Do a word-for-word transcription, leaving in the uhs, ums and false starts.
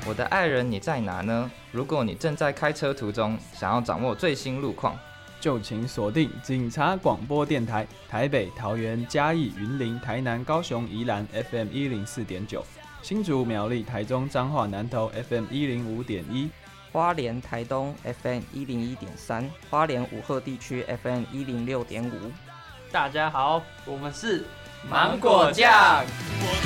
我的爱人你在哪呢？如果你正在开车途中，想要掌握最新路况， 就请锁定警察广播电台，台北、桃园、嘉义、云林、台南、高雄、宜兰 F M 一零四点九，新竹、苗栗、台中、彰化、南投 F M 一零五点一， 花莲、台东 F M 一零一点三，花莲武鹤地区 F M 一零六点五。 大家好，我们是芒果酱。 我的